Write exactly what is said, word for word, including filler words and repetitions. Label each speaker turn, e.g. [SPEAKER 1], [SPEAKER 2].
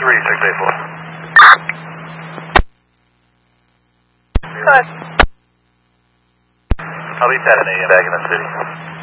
[SPEAKER 1] three six eight four.
[SPEAKER 2] Good.
[SPEAKER 1] I'll be ten and eight back in the city.